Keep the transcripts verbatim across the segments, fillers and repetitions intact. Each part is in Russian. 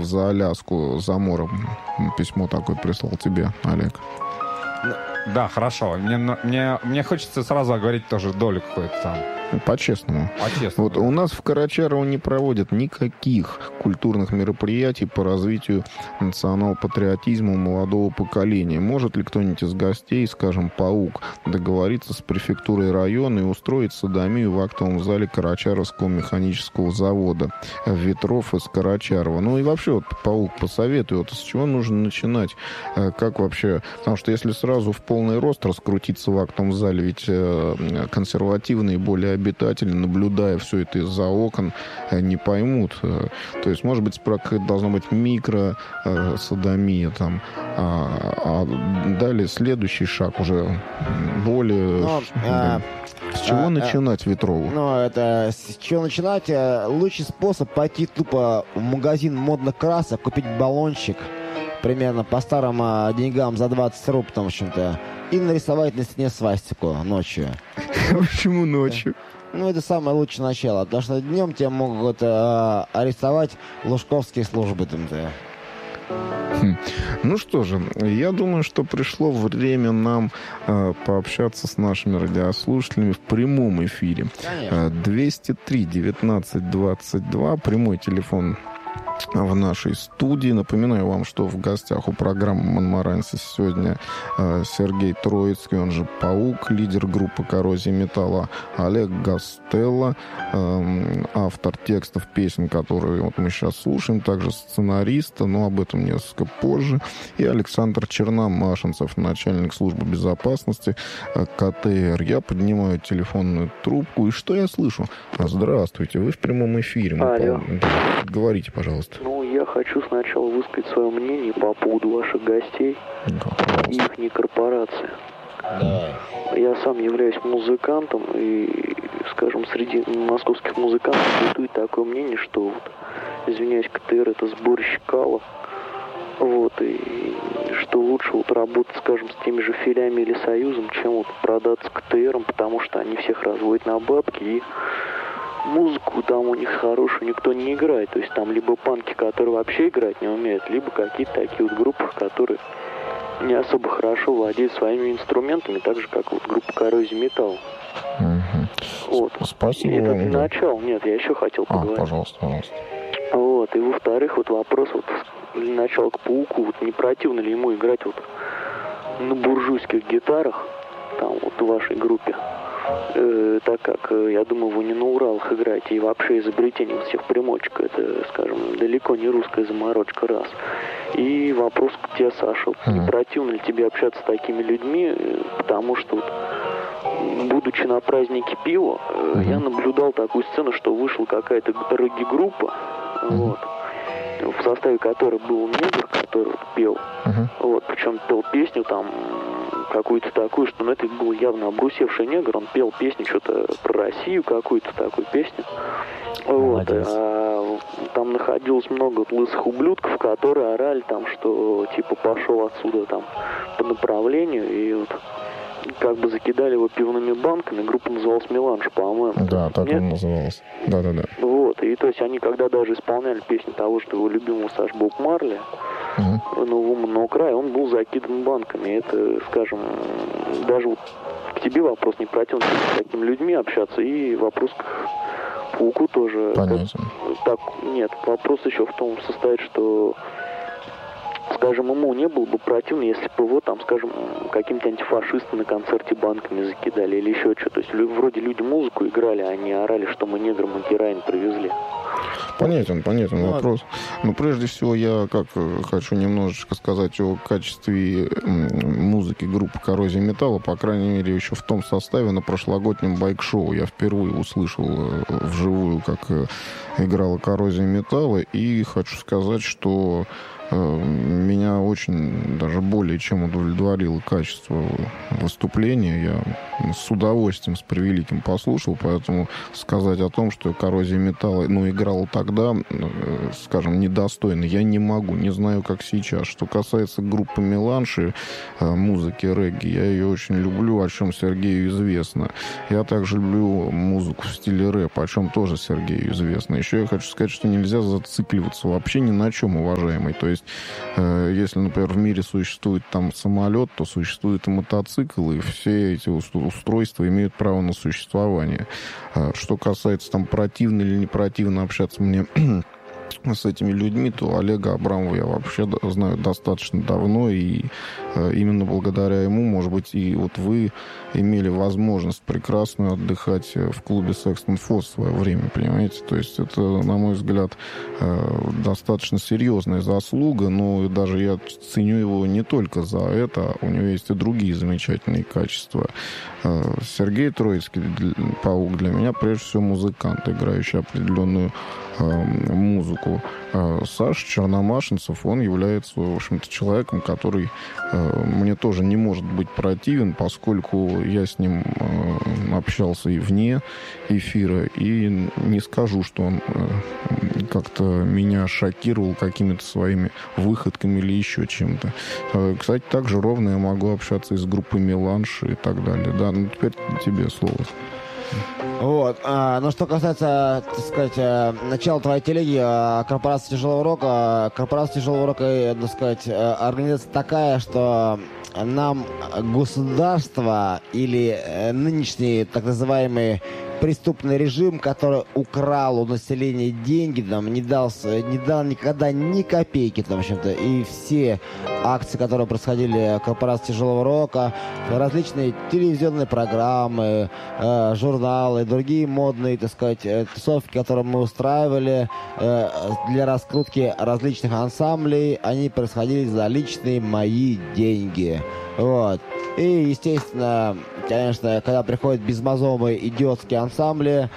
за Аляску, за морем. Письмо такое прислал тебе, Олег. Да, хорошо. Мне, мне, мне хочется сразу оговорить тоже долю какую-то там. По-честному. По-честному. Вот у нас в Карачарово не проводят никаких культурных мероприятий по развитию национал-патриотизма молодого поколения. Может ли кто-нибудь из гостей, скажем, Паук, договориться с префектурой района и устроить содомию в актовом зале Карачаровского механического завода Ветров из Карачарова? Ну и вообще, вот, Паук, посоветуй, вот с чего нужно начинать? Как вообще? Потому что если сразу в полный рост раскрутиться в актовом зале, ведь консервативные, более обитатели, наблюдая все это из-за окон, не поймут. То есть, может быть, справка должна быть микро-содомия там, а, а далее следующий шаг уже более... Но, да. а, с чего а, начинать Ветрову? Ну, это с чего начинать? Лучший способ пойти тупо в магазин модных красок, купить баллончик примерно по старым а, деньгам за двадцать рублей, в общем-то, и нарисовать на стене свастику ночью. Почему ночью? Ну, это самое лучшее начало, потому что днем тебя могут э, арестовать лужковские службы. Там-то. Хм. Ну что же, я думаю, что пришло время нам э, пообщаться с нашими радиослушателями в прямом эфире. Э, двести три девятнадцать двадцать два, прямой телефон в нашей студии. Напоминаю вам, что в гостях у программы «Монмаранси» сегодня э, Сергей Троицкий, он же Паук, лидер группы «Коррозия металла», Олег Гастелло, э, автор текстов песен, которые вот мы сейчас слушаем, также сценариста, но об этом несколько позже, и Александр Черномашинцев, начальник службы безопасности э, ка тэ эр. Я поднимаю телефонную трубку, и что я слышу? Здравствуйте, вы в прямом эфире. Алло. Говорите, пожалуйста. Ну, я хочу сначала высказать свое мнение по поводу ваших гостей и их корпорации. Да. Я сам являюсь музыкантом, и, скажем, среди московских музыкантов бытует такое мнение, что, вот, извиняюсь, ка тэ эр — это сборище калов. Вот, и что лучше вот работать, скажем, с теми же филями или союзом, чем вот продаться ка тэ эром, потому что они всех разводят на бабки, и музыку там у них хорошую никто не играет. То есть там либо панки, которые вообще играть не умеют, либо какие-то такие вот группы, которые не особо хорошо владеют своими инструментами, так же, как вот группа «Коррозия металла». Угу. Вот. Спасибо. И это вам, для да. начала. Нет, я еще хотел а, поговорить. пожалуйста, пожалуйста. Вот. И во-вторых, вот вопрос вот для начала к Пауку. Вот не противно ли ему играть вот на буржуйских гитарах, там вот в вашей группе? Э, так как, э, я думаю, вы не на Уралах играете, и вообще изобретение всех примочек, это, скажем, далеко не русская заморочка, раз. И вопрос к тебе, Саша, вот, не противно ли тебе общаться с такими людьми, э, потому что, вот, будучи на празднике пива, э, uh-huh. я наблюдал такую сцену, что вышла какая-то регги-группа, uh-huh. вот, в составе которой был негр, который вот пел, uh-huh. вот, причем пел песню там какую-то такую, что, ну, это был явно обрусевший негр, он пел песню что-то про Россию, какую-то такую песню, вот, а там находилось много вот лысых ублюдков, которые орали там, что, типа, пошел отсюда там по направлению, и вот как бы закидали его пивными банками. Группа называлась «Меланж», по-моему. Да, так он назывался. Да-да-да. Вот, и то есть они когда даже исполняли песню того, что его любимого Саш Боб Марли, uh-huh. «No Woman No Cry», он был закидан банками. Это, скажем, даже вот к тебе вопрос, не противно с такими людьми общаться, и вопрос к Пауку тоже. Понятно. Так, нет, вопрос еще в том состоит, что, скажем, ему не было бы противно, если бы его там, скажем, каким-то антифашистам на концерте банками закидали или еще что-то. То есть вроде люди музыку играли, а не орали, что мы неграм и героин привезли. Понятен, понятен ну, вопрос. Но прежде всего я как хочу немножечко сказать о качестве музыки группы «Коррозия металла», по крайней мере, еще в том составе на прошлогоднем байк-шоу. Я впервые услышал вживую, как играла «Коррозия металла», и хочу сказать, что меня очень даже более чем удовлетворило качество выступления. Я с удовольствием, с превеликим послушал, поэтому сказать о том, что «Коррозия металла», ну, играла тогда, скажем, недостойно, я не могу, не знаю, как сейчас. Что касается группы «Меланж» и музыки регги, я ее очень люблю, о чем Сергею известно. Я также люблю музыку в стиле рэп, о чем тоже Сергею известно. Еще я хочу сказать, что нельзя зацикливаться вообще ни на чем, уважаемый. То есть, э, если, например, в мире существует там самолет, то существует и мотоцикл, и все эти устройства имеют право на существование. Э, что касается там противно или не противно общаться мне с этими людьми, то Олега Абрамова я вообще знаю достаточно давно, и э, именно благодаря ему, может быть, и вот вы имели возможность прекрасно отдыхать в клубе Sexton Foss в свое время, понимаете? То есть это, на мой взгляд, э, достаточно серьезная заслуга, но даже я ценю его не только за это, у него есть и другие замечательные качества. Э, Сергей Троицкий, Паук, для меня прежде всего музыкант, играющий определенную музыку. Саша Черномашинцев, он является, в общем-то, человеком, который э, мне тоже не может быть противен, поскольку я с ним э, общался и вне эфира, и не скажу, что он э, как-то меня шокировал какими-то своими выходками или еще чем-то. Э, кстати, также ровно я могу общаться и с группой «Меланж» и так далее. Да, ну теперь тебе слово. Вот. А, ну, что касается, так сказать, начала твоей телеги, корпорация тяжелого рока, корпорация тяжелого рока, так сказать, организация такая, что нам государство или нынешний так называемый преступный режим, который украл у населения деньги, там, не дал, не дал никогда ни копейки, там, в общем-то, и все акции, которые происходили в корпорации тяжелого рока, различные телевизионные программы, э, журналы, другие модные, так сказать, тусовки, которые мы устраивали э, для раскрутки различных ансамблей, они происходили за личные мои деньги. Вот. И, естественно, конечно, когда приходят безмозговые идиотские ансамбли,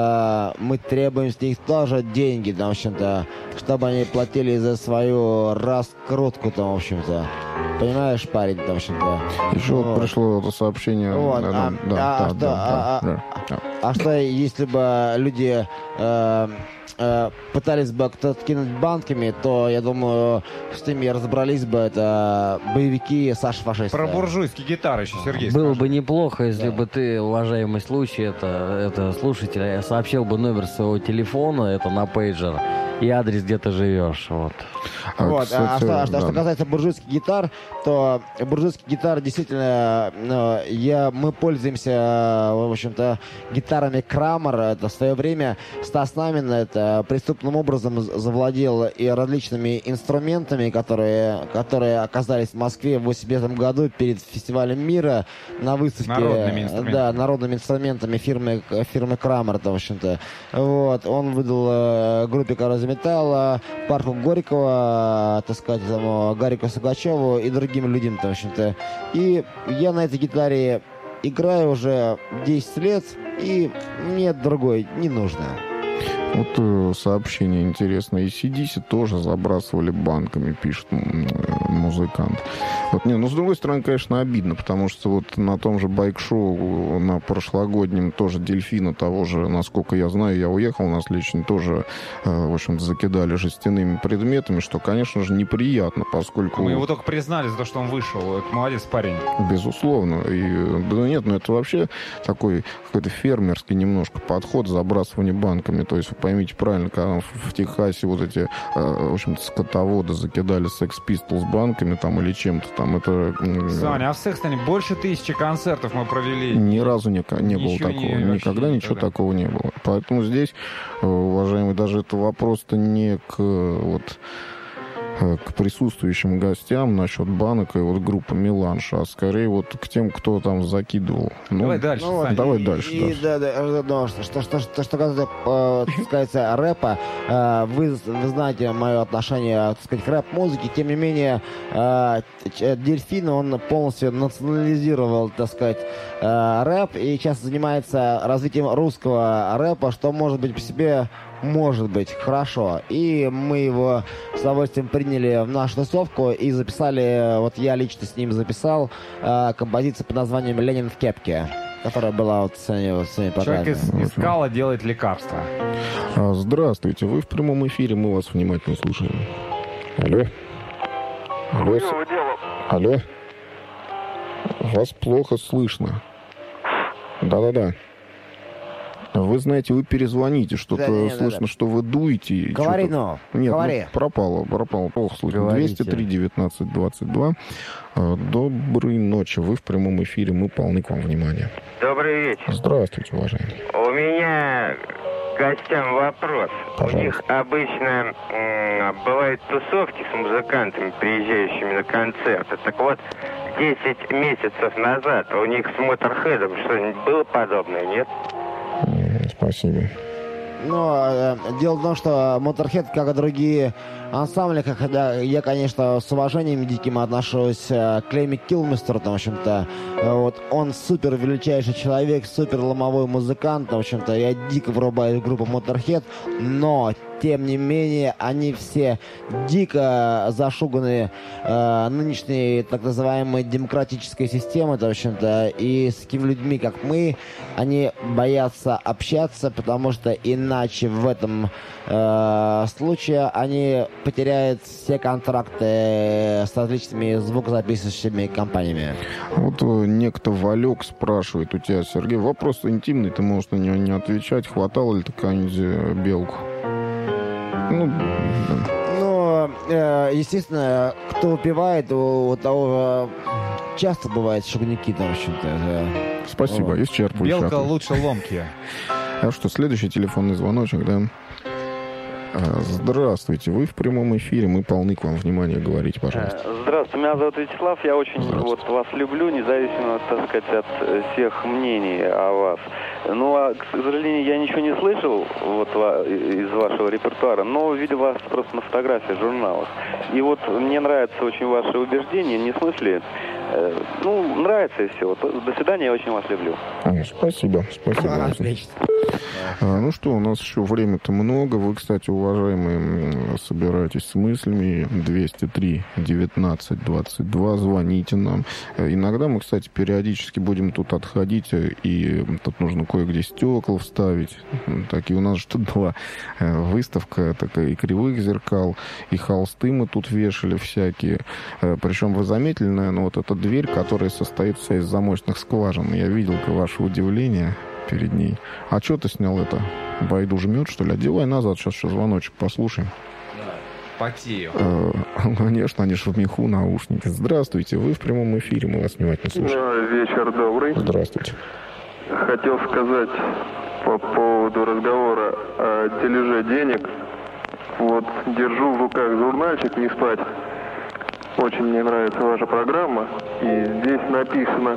э, мы требуем с них тоже деньги, там, в общем-то, чтобы они платили за свою раскрутку, там, в общем-то. Понимаешь, парень, там, в общем-то. Еще вот. Вот пришло это сообщение. Вот. Да, А, да, а, да, что, да, а, да, а, да. а что, если бы люди э, э, пытались бы кто-то кинуть банками, то, я думаю, с ними разобрались бы это боевики Саши Фашиста. Про буржуйские гитары еще, Сергей, Было скажи. бы неплохо, если Да. бы ты, уважаемый случай, это, это слушатель, сообщил бы номер своего телефона, это на пейджер, и адрес, где ты живешь. Вот. А, Вот. кстати, а, что, а что, да. что касается буржуйских гитар, то буржуйских гитар действительно ну, я, мы пользуемся, в общем-то, гитарами Крамер. Это в свое время Стас Намин это преступным образом завладел и различными инструментами, которые, которые оказались в Москве в восемьдесят пятом году перед фестивалем мира на выставке. Народными инструментами. Да, народными инструментами фирмы, фирмы Крамер, в общем-то. Вот. Он выдал э, группе «Коррозия металла», парку Горького, так сказать, там, Гарику Сугачеву и другим людям, в общем-то. И я на этой гитаре играю уже десять лет, и мне другой не нужно. Вот э, сообщение интересное. И си ди си тоже забрасывали банками, пишет м, э, музыкант. Вот, не, ну, с другой стороны, конечно, обидно, потому что вот на том же байк-шоу, на прошлогоднем тоже Дельфина того же, насколько я знаю, я уехал, нас лично тоже, э, в общем-то, закидали жестяными предметами, что, конечно же, неприятно, поскольку... Мы его только признали за то, что он вышел. Это молодец парень. Безусловно. И, да нет, ну это вообще такой какой-то фермерский немножко подход, забрасывание банками. То есть, вы поймите правильно, когда в, в Техасе вот эти, э, в общем-то, скотоводы закидали Sex Pistols банками там или чем-то там, это... э, Саня, а в Секстоне больше тысячи концертов мы провели. Ни разу не, не было Ничего такого. не- Никогда вообще ничего никогда. такого не было. Поэтому здесь, э, уважаемый, даже это вопрос-то не к э, вот э, к присутствующим гостям насчет банок и вот группы «Меланж», а скорее вот к тем, кто там закидывал. Ну, Давай дальше, Ну, Сань. давай и, дальше, И, дальше. да, да, да, что, что, что, что, что касается, э, так сказать, рэпа, э, вы, вы знаете мое отношение, так сказать, к рэп-музыке, тем не менее, э, ч- Дельфин, он полностью национализировал, так сказать, э, рэп, и сейчас занимается развитием русского рэпа, что может быть по себе может быть, хорошо. И мы его с удовольствием приняли в нашу тусовку и записали, вот я лично с ним записал э, композицию под названием «Ленин в кепке», которая была вот в своей, вот, в своей Человек программе. из, из кала делает лекарства. А, здравствуйте, вы в прямом эфире, мы вас внимательно слушаем. Алло? Алло? с- Алло? Вас плохо слышно. Да-да-да. Вы знаете, вы перезвоните, что-то Да, не, слышно, да, да. что вы дуете. и Говори, что-то- ну, Нет, говори. ну, пропало, пропало, плохо слышно. Говорите. двести три девятнадцать двадцать два. А, Доброй ночи, вы в прямом эфире, мы полны к вам внимания. Добрый вечер. Здравствуйте, уважаемый. У меня к гостям вопрос. Пожалуйста. У них обычно м, бывают тусовки с музыкантами, приезжающими на концерты. Так вот, десять месяцев назад у них с Моторхедом что-нибудь было подобное, нет? М, Спасибо. Но э, дело в том, что Motorhead, как и другие ансамбли, как да, я, конечно, с уважением диким отношусь э, к Леми Килмистеру, в общем-то, э, вот он супер величайший человек, супер ломовой музыкант, в общем-то, я дико врубаю группу Motorhead, но тем не менее, они все дико зашуганные э, нынешней так называемой демократической системой, в общем-то, и с такими людьми, как мы, они боятся общаться, потому что иначе в этом э, случае они потеряют все контракты с различными звукозаписывающими компаниями. Вот э, некто Валек спрашивает у тебя, Сергей, вопрос интимный, ты можешь на него не отвечать. Хватало ли ты какую-нибудь э, белку? Ну, да. Ну, э, естественно, кто выпивает, у, у того э, часто бывают шагники, там, в общем-то. э. Спасибо, Вот. исчерпывающе. Белка лучше ломки. А что, следующий телефонный звоночек, да? А, Здравствуйте, вы в прямом эфире, мы полны к вам внимания, говорите, пожалуйста. Здравствуйте, меня зовут Вячеслав, я очень Здравствуйте. вот вас люблю, независимо, так сказать, от э, всех мнений о вас. Ну, а, к сожалению, я ничего не слышал вот ва- из вашего репертуара, но видел вас просто на фотографиях в журналах. И вот мне нравятся очень ваши убеждения, не в смысле, э, ну, нравится и все. Вот, до свидания, я очень вас люблю. А, спасибо, спасибо. А, Василий. отлично. А, ну что, у нас еще время-то много. Вы, кстати, уважаемые, м, собираетесь с мыслями. двести три девятнадцать двадцать два. Звоните нам. Э, Иногда мы, кстати, периодически будем тут отходить, э, и тут нужно кое-где стекла вставить. М, Такие у нас же тут была э, выставка такая и кривых зеркал, и холсты мы тут вешали всякие. Э, Причем вы заметили, наверное, вот эта дверь, которая состоит вся из замочных скважин. Я видел ваше удивление перед ней. А что ты снял это? Байду жмет, что ли? Одевай назад, сейчас еще звоночек послушаем. Потею. Э, Конечно, они же в меху, наушники. Здравствуйте, вы в прямом эфире, мы вас внимательно слушаем. Вечер добрый. Здравствуйте. Хотел сказать по поводу разговора о дележе денег. Вот держу в руках журнальчик «Не спать». Очень мне нравится ваша программа. И здесь написано,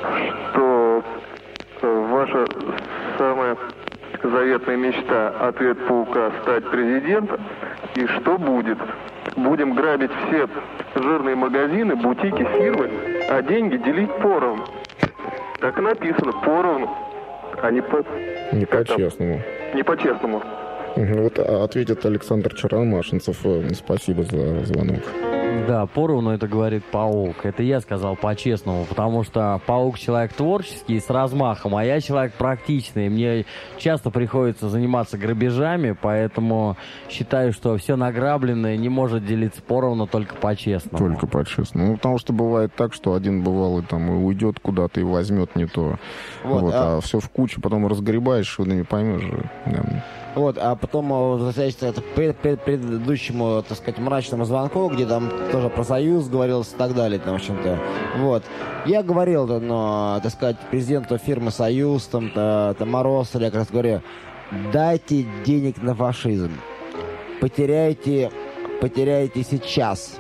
что э, ваша самая заветная мечта — ответ паука — стать президентом. И что будет? Будем грабить все жирные магазины, бутики, фирмы, а деньги делить поровну. Так и написано, поровну, а не по... Не как там? по-честному. Не по-честному. Мгм. Вот а, ответит Александр Чаромашинцев. Э, Спасибо за звонок. Да, поровну это говорит паук. Это я сказал по-честному, потому что паук человек творческий, с размахом, а я человек практичный. Мне часто приходится заниматься грабежами, поэтому считаю, что все награбленное не может делиться поровну, только по-честному. Только по-честному. Ну, потому что бывает так, что один бывалый там и уйдет куда-то и возьмет не то. Вот, Вот, а- а... все в кучу, потом разгребаешь, и не поймешь же. Да. Вот, а потом, э, возвращаясь к пред- пред- предыдущему, так сказать, мрачному звонку, где там тоже про Союз говорилось и так далее, там, в общем-то. Вот. Я говорил, но, так сказать, президенту фирмы Союз, там, та- там Мороз, я как раз говорю, дайте денег на фашизм. Потеряйте, потеряйте сейчас.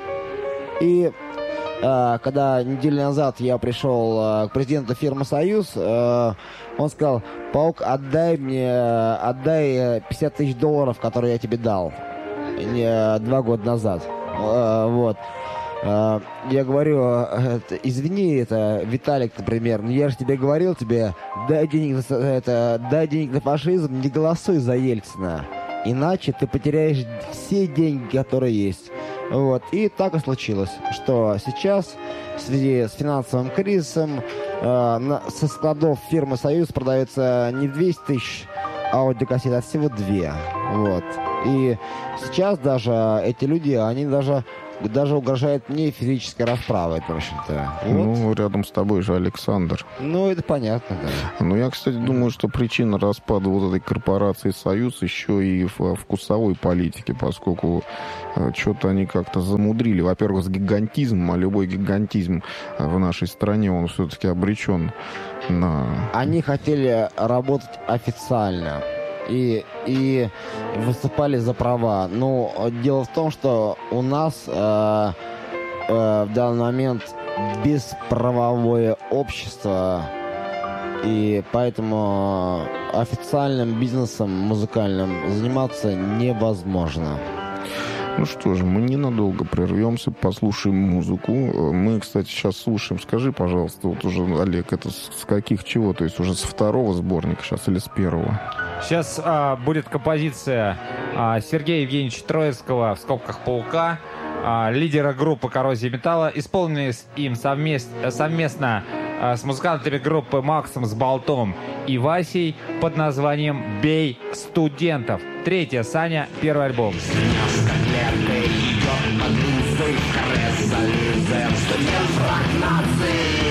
И э, когда неделю назад я пришел э, к президенту фирмы «Союз», э, он сказал: «Паук, отдай мне, э, отдай э, пятьдесят тысяч долларов, которые я тебе дал э, два года назад». Э, вот. Э, я говорю: э, это, извини, это Виталик, например, но я же тебе говорил, тебе дай денег, на, это, дай денег на фашизм, не голосуй за Ельцина. Иначе ты потеряешь все деньги, которые есть. Вот. И так и случилось, что сейчас в связи с финансовым кризисом э, на, со складов фирмы «Союз» продается не двести тысяч аудиокассет, а всего две. Вот. И сейчас даже эти люди, они даже, даже угрожают мне физической расправой, в общем-то. Вот. Ну, рядом с тобой же Александр. Ну, это понятно, да. Ну, я, кстати, думаю, что причина распада вот этой корпорации «Союз» еще и в вкусовой политике, поскольку э, что-то они как-то замудрили. Во-первых, с гигантизмом, а любой гигантизм в нашей стране, он все-таки обречен на... Они хотели работать официально. И, и выступали за права. Но дело в том, что у нас э, э, в данный момент бесправовое общество, и поэтому официальным бизнесом музыкальным заниматься невозможно. Ну что же, мы ненадолго прервемся, послушаем музыку. Мы, кстати, сейчас слушаем. Скажи, пожалуйста, вот уже, Олег, это с каких чего? То есть уже с второго сборника сейчас или с первого? Сейчас а, будет композиция а, Сергея Евгеньевича Троицкого в скобках «Паука», а, лидера группы «Коррозия металла», исполненные им совмест, совместно а, с музыкантами группы Максом с Болтом и Васей под названием «Бей студентов». Третья, Саня, первый альбом. Студент враг нации.